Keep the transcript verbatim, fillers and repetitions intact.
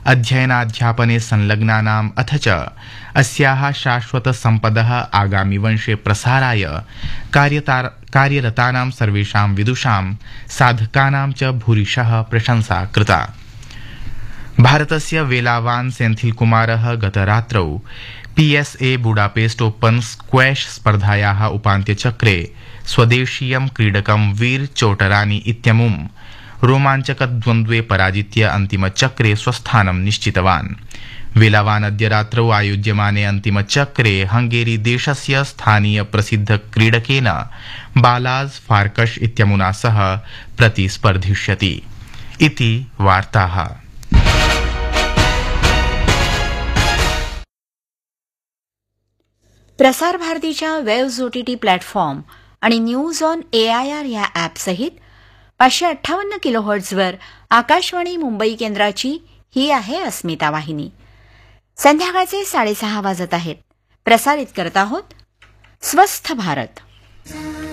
अध्ययनाध्यापने संलग्नानाम् अथ च अस्याः शाश्वतसम्पदः आगामि वंशे प्रसाराय कार्यतार कार्यरतानां सर्वेषां विदुषां साधकानां च भूरिशः प्रशंसा कृता। भारतस्य वेलावान सेन्थिलकुमारः गतरात्रौ पीएसए बुडापेस्ट ओपन स्क्वैश स्पर्धायाः उपान्त्यचक्रे स्वदेशीयं क्रीडकं वीर चोटरानी इत्यमुं रोमाञ्चकद्वन्द्वे पराजित्य अन्तिमचक्रे स्वस्थानं निश्चितवान्। वेलावान अद्य रात्रौ आयोज्यमाने अन्तिमचक्रे हंगेरी देशस्य स्थानीय प्रसिद्ध क्रीडकेन बालाज फार्कश इत्यमुना सह प्रतिस्पर्धिष्यति इति वार्ताः। प्रसार भारतीच्या वेव्ज ओटीटी प्लॅटफॉर्म आणि न्यूज ऑन एआयआर या ॲपसहित पाचशे अठ्ठावन्न किलोहर्ट्झवर आकाशवाणी मुंबई केंद्राची ही आहे अस्मिता वाहिनी। संध्याकाळचे साडेसहा वाजत आहेत। प्रसारित करत आहोत स्वस्थ भारत।